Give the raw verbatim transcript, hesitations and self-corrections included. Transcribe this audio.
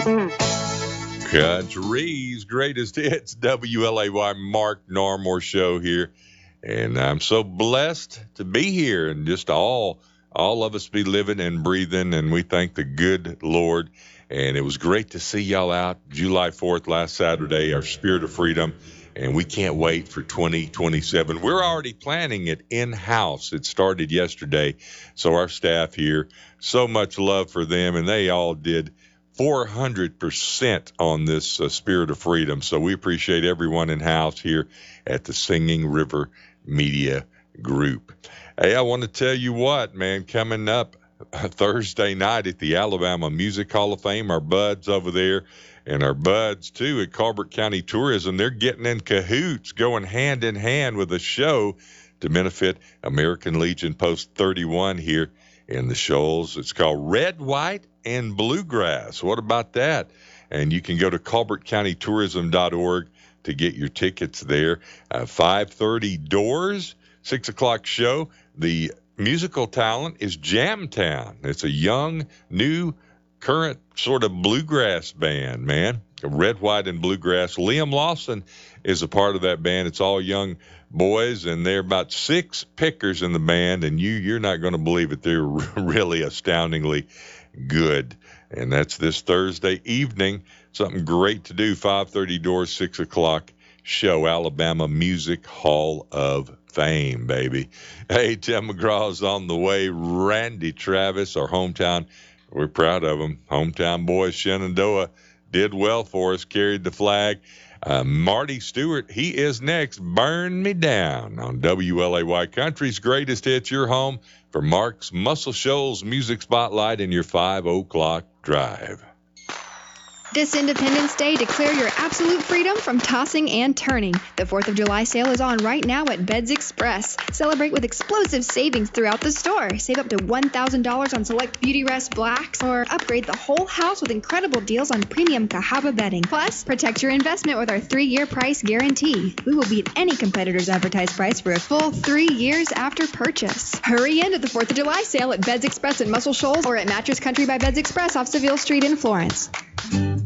Country's greatest hits, W L A Y, Mark Narmore Show here. And I'm so blessed to be here and just all, all of us be living and breathing. And we thank the good Lord. And it was great to see y'all out July fourth last Saturday, our Spirit of Freedom. And we can't wait for twenty twenty-seven. We're already planning it in-house. It started yesterday. So our staff here, so much love for them. And they all did four hundred percent on this uh, Spirit of Freedom. So we appreciate everyone in-house here at the Singing River Media Group. Hey, I want to tell you what, man, coming up uh, Thursday night at the Alabama Music Hall of Fame, our buds over there and our buds, too, at Colbert County Tourism, they're getting in cahoots, going hand in hand with a show to benefit American Legion Post thirty-one here in the Shoals. It's called Red, White, and Bluegrass. What about that? And you can go to colbert county tourism dot org to get your tickets there. Uh, five thirty doors, six o'clock show. The musical talent is Jamtown. It's a young, new, current sort of bluegrass band, man. Red, White, and Bluegrass. Liam Lawson is a part of that band. It's all young boys, and they're about six pickers in the band, and you, you're not going to believe it. They're really astoundingly good. And that's this Thursday evening. Something great to do. five thirty doors, six o'clock show. Alabama Music Hall of Fame, baby. Hey, Tim McGraw's on the way. Randy Travis, our hometown, we're proud of him. Hometown boys, Shenandoah, did well for us, carried the flag. Uh, Marty Stewart, he is next. Burn Me Down on W L A Y Country's Greatest Hits. Your home for Mark's Muscle Shoals Music Spotlight in your five o'clock drive. This Independence Day, declare your absolute freedom from tossing and turning. The fourth of July sale is on right now at Beds Express. Celebrate with explosive savings throughout the store. Save up to one thousand dollars on select Beauty Rest Blacks, or upgrade the whole house with incredible deals on premium Cahaba bedding. Plus, protect your investment with our three-year price guarantee. We will beat any competitor's advertised price for a full three years after purchase. Hurry in to the fourth of July sale at Beds Express in Muscle Shoals, or at Mattress Country by Beds Express off Seville Street in Florence.